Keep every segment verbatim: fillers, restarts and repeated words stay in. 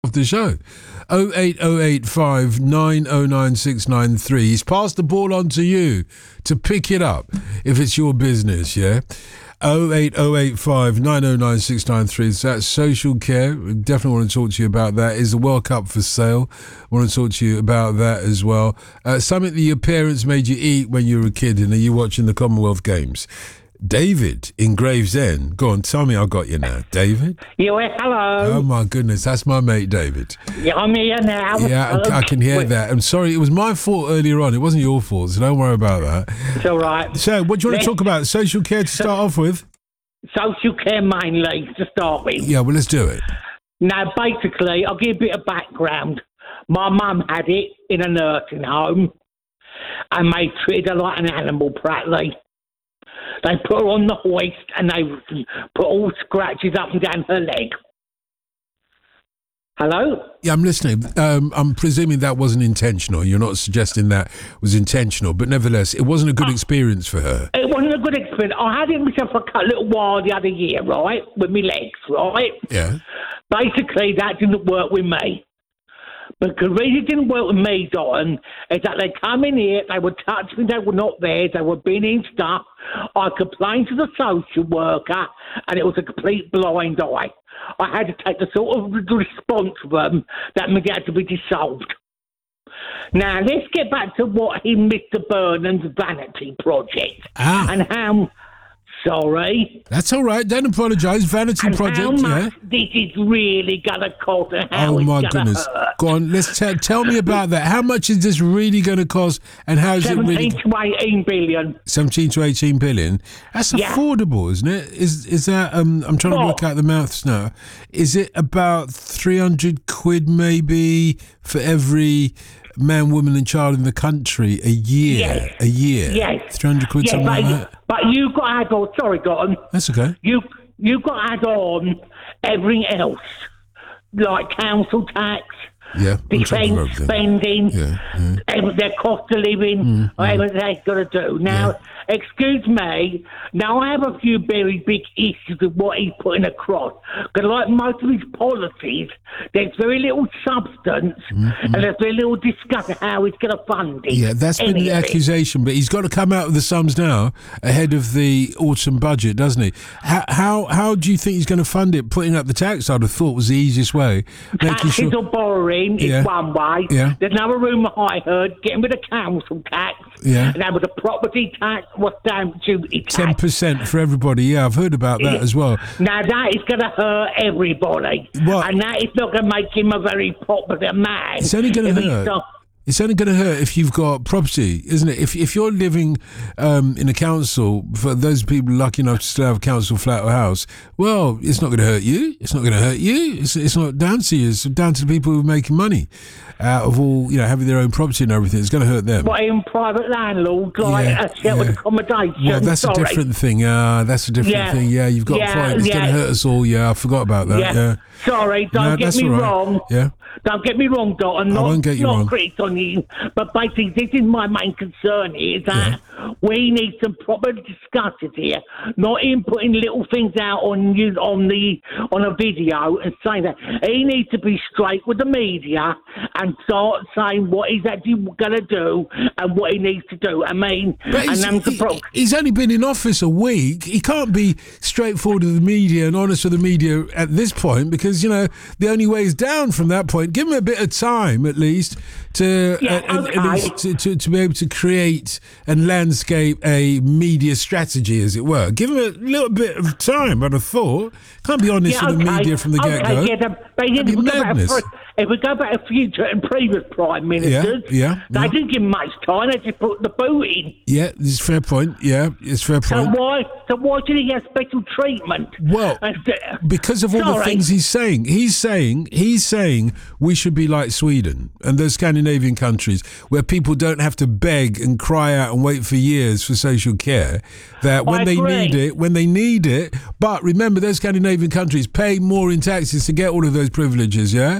Of the show. oh eight oh eight five nine oh nine six nine three. He's passed the ball on to you to pick it up if it's your business, yeah? oh eight oh eight five nine oh nine six nine three. So that's social care. We definitely want to talk to you about that. Is the World Cup for sale? I want to talk to you about that as well. Uh, something that your parents made you eat when you were a kid, and are you watching the Commonwealth Games? David in Gravesend. Go on, tell me I got you now. David? Yeah, hello. Oh, my goodness. That's my mate, David. Yeah, I'm here now. Yeah, I, I can hear Wait. that. I'm sorry. It was my fault earlier on. It wasn't your fault, so don't worry about that. It's all right. So, what do you want to Let's- talk about? Social care to start off with? Social care mainly, to start with. Yeah, well, let's do it. Now, basically, I'll give you a bit of background. My mum had it in a nursing home, and they treated her like an animal, practically. They put her on the hoist, and they put all scratches up and down her leg. Hello? Yeah, I'm listening. Um, I'm presuming that wasn't intentional. You're not suggesting that was intentional, but nevertheless, it wasn't a good experience for her. It wasn't a good experience. I had it myself for a little while the other year, right, with my legs, right? Yeah. Basically, that didn't work with me. But the reason it didn't work with me, Don, is that they come in here, they would touch me, they were not there, they were binning stuff. I complained to the social worker, and it was a complete blind eye. I had to take the sort of response from them that meant it had to be dissolved. Now, let's get back to what he, Mister Burnham's Vanity Project. Ah. And how... Sorry. That's all right. Don't apologise. Vanity And Project, how yeah. much this is really going to cost and how Oh, it's my gonna goodness. hurt. Go on. Let's tell tell me about that. How much is this really going to cost, and how is it really... seventeen to eighteen billion. seventeen to eighteen billion. That's Yeah. affordable, isn't it? Is is that, um, I'm trying to What? work out the maths now. Is it about three hundred quid maybe for every man, woman and child in the country a year? Yes. A year? Yes. three hundred quid, Yeah, something but, like that? but you've got to add on, sorry, Don, That's okay. you, you've got to add on everything else, like council tax, Yeah. on top of defence everything. spending, Yeah, yeah. every- their cost of living, whatever they've got to do. Now, excuse me, now I have a few very big issues with what he's putting across. Because like most of his policies, there's very little substance and there's very little discussion how he's going to fund it. Yeah, that's been Any the of it. accusation, but he's got to come out with the sums now ahead of the autumn budget, doesn't he? How how, how do you think he's going to fund it? Putting up the tax, I'd have thought, was the easiest way. Making Taxes sure. or borrowing is Yeah. one way. Yeah. There's another rumour I heard, getting rid of council tax. Yeah. And then with the property tax, what's stamp duty tax. ten percent for everybody. Yeah, I've heard about that Yeah. as well. Now that is going to hurt everybody. What? And that is not going to make him a very popular man. It's only going If to he's hurt. not- It's only going to hurt if you've got property, isn't it? If if you're living um, in a council, for those people lucky enough to still have a council flat or house, well, it's not going to hurt you. It's not going to hurt you. It's it's not down to you. It's down to the people who are making money out of all, you know, having their own property and everything. It's going to hurt them. What, in private landlords, like Yeah, a sheltered yeah. accommodation? Well, that's Sorry. a different thing. Uh, that's a different Yeah. thing. Yeah, you've got Yeah, a point. It's going yeah. to hurt us all. Yeah, I forgot about that. Yeah. Yeah. Sorry, don't No, get that's me all right. wrong. Yeah. Don't get me wrong, Dot. I'm I not, won't get you not wrong. critics on you, but basically, this is my main concern is that we need some proper discussions here, not him putting little things out on you on the on a video and saying that. He needs to be straight with the media and start saying what he's actually going to do and what he needs to do. I mean, But and he's, then the he- pro- he's only been in office a week. He can't be straightforward with the media and honest with the media at this point because, you know, the only way is down from that point. Give him a bit of time, at least, to, Yeah, uh, at- at okay. least to, to, to be able to create and landscape a media strategy, as it were. Give him a little bit of time, I'd have thought. Can't be honest Yeah, with the okay. media from the Okay, get-go. yeah, the- but That'd if be we go back madness. for- If we go back to future and previous prime ministers, yeah, they yeah. didn't give much time. They just put the boot in. Yeah, it's a fair point. Yeah, it's a fair So point. why? So why should he get special treatment? Well, And, uh, because of all the sorry. things he's saying. He's saying he's saying we should be like Sweden and those Scandinavian countries where people don't have to beg and cry out and wait for years for social care. That when I they agree. need it, when they need it. But remember, those Scandinavian countries pay more in taxes to get all of those privileges. Yeah,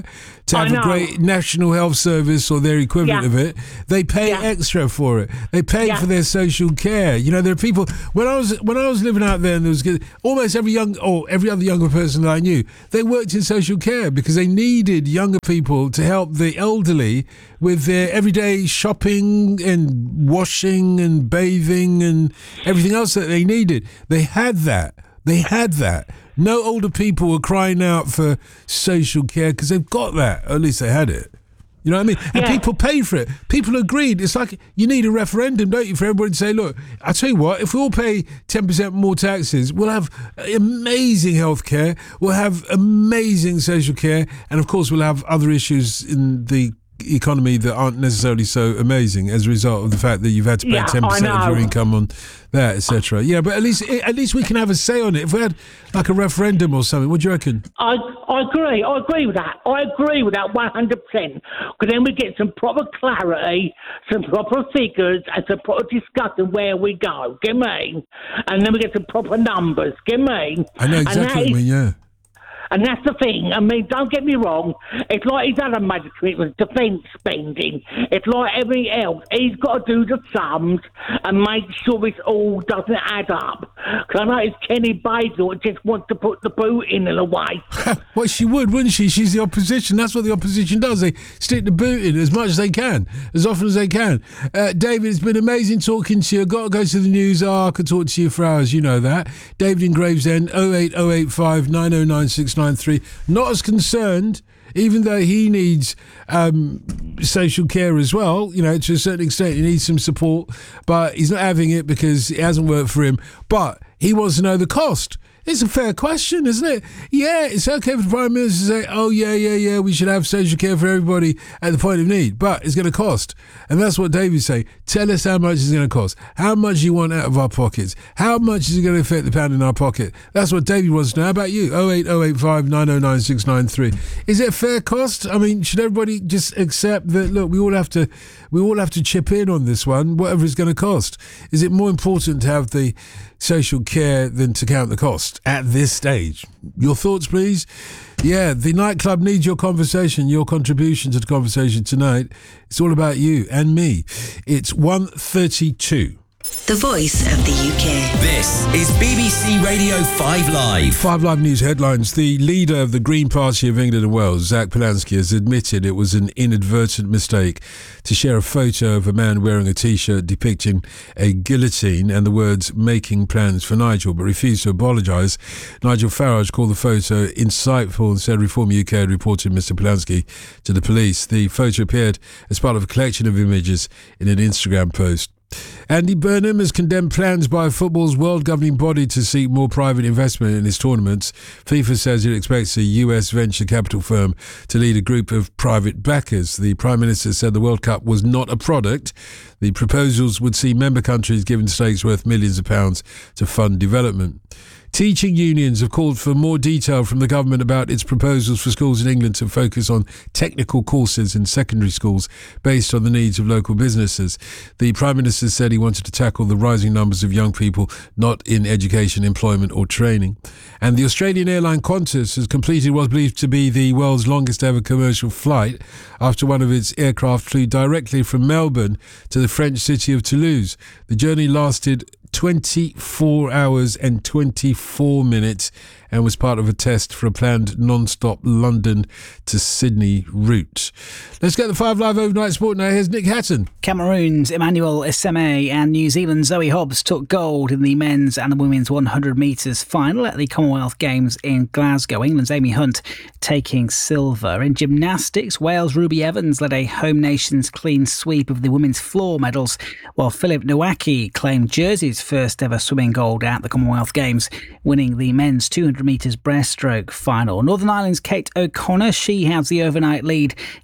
to have a great national health service or their equivalent Yeah. of it. They pay Yeah. extra for it. They pay Yeah. for their social care. You know, there are people. When I was when I was living out there, and there was almost every young or every other younger person that I knew, they worked in social care because they needed younger people to help the elderly with their everyday shopping and washing and bathing and everything else that they needed. They had that. They had that. No older people were crying out for social care because they've got that. Or at least they had it. You know what I mean? And Yeah. people paid for it. People agreed. It's like you need a referendum, don't you, for everybody to say, look, I tell you what, if we all pay ten percent more taxes, we'll have amazing health care, we'll have amazing social care, and of course we'll have other issues in the economy that aren't necessarily so amazing as a result of the fact that you've had to pay Yeah, ten percent I of your know. income on that, et cetera. Yeah, but at least at least we can have a say on it. If we had like a referendum or something, what do you reckon? I, I agree. I agree with that. I agree with that one hundred percent. Because then we get some proper clarity, some proper figures, and some proper discussion where we go. Get me? And then we get some proper numbers. Get me? I know And exactly that what is- you mean, yeah. And that's the thing. I mean, don't get me wrong. It's like his other major commitment, defence spending. It's like everything else. He's got to do the sums and make sure it all doesn't add up. Because I know it's Kenny Basil just wants to put the boot in in a way. Well, she would, wouldn't she? She's the opposition. That's what the opposition does. They stick the boot in as much as they can, as often as they can. Uh, David, it's been amazing talking to you. I've got to go to the news. Oh, I could talk to you for hours. You know that. David in Gravesend, oh eight oh eight five nine oh nine six nine three. Not as concerned, even though he needs um, social care as well, you know, to a certain extent. He needs some support, but he's not having it because it hasn't worked for him. But he wants to know the cost. It's a fair question, isn't it? Yeah, it's okay for the Prime Minister to say, oh, yeah, yeah, yeah, we should have social care for everybody at the point of need, but it's going to cost. And that's what David's saying. Tell us how much it's going to cost. How much you want out of our pockets. How much is it going to affect the pound in our pocket? That's what David wants to know. How about you? oh eight oh eight five nine oh nine six nine three. Is it a fair cost? I mean, should everybody just accept that, look, we all have to, we all have to chip in on this one, whatever it's going to cost? Is it more important to have the social care than to count the cost at this stage? Your thoughts, please? Yeah, the nightclub needs your conversation, your contribution to the conversation tonight. It's all about you and me. It's one thirty-two. The voice of the U K. This is B B C Radio five Live. Five Live News headlines. The leader of the Green Party of England and Wales, Zach Polanski, has admitted it was an inadvertent mistake to share a photo of a man wearing a T-shirt depicting a guillotine and the words "making plans for Nigel," but refused to apologise. Nigel Farage called the photo insightful and said Reform U K had reported Mister Polanski to the police. The photo appeared as part of a collection of images in an Instagram post. Andy Burnham has condemned plans by football's world governing body to seek more private investment in its tournaments. FIFA says it expects a U S venture capital firm to lead a group of private backers. The Prime Minister said the World Cup was not a product. The proposals would see member countries given stakes worth millions of pounds to fund development. Teaching unions have called for more detail from the government about its proposals for schools in England to focus on technical courses in secondary schools based on the needs of local businesses. The Prime Minister said he wanted to tackle the rising numbers of young people not in education, employment or training. And the Australian airline Qantas has completed what is believed to be the world's longest ever commercial flight after one of its aircraft flew directly from Melbourne to the French city of Toulouse. The journey lasted twenty-four hours and twenty-four minutes and was part of a test for a planned non-stop London to Sydney route. Let's get the Five Live Overnight Sport now. Here's Nick Hatton. Cameroon's Emmanuel Eseme and New Zealand's Zoe Hobbs took gold in the men's and the women's one hundred metres final at the Commonwealth Games in Glasgow. England's Amy Hunt taking silver. In gymnastics, Wales' Ruby Evans led a home nation's clean sweep of the women's floor medals, while Philip Nowacki claimed Jersey's first ever swimming gold at the Commonwealth Games, winning the men's two hundred metres breaststroke final. Northern Ireland's Kate O'Connor, she has the overnight lead heading into the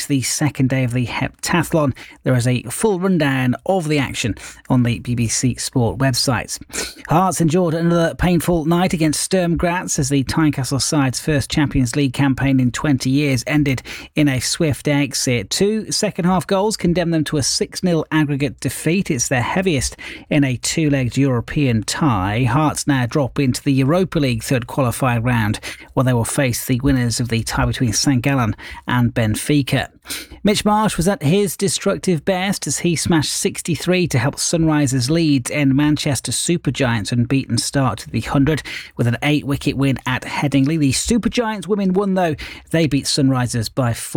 the second day of the heptathlon. There is a full rundown of the action on the B B C Sport website. Hearts endured another painful night against Sturm Graz as the Tynecastle side's first Champions League campaign in twenty years ended in a swift exit. Two second-half goals condemned them to a six nil aggregate defeat. It's their heaviest in a two-legged European tie. Hearts now drop into the Europa League third qualifying round, where they will face the winners of the tie between Saint Gallen and Benfica. Mitch Marsh was at his destructive best as he smashed sixty-three to help Sunrisers Leeds end Manchester Supergiants' unbeaten start to the one hundred with an eight-wicket win at Headingley. The Supergiants women won, though. They beat Sunrisers by four.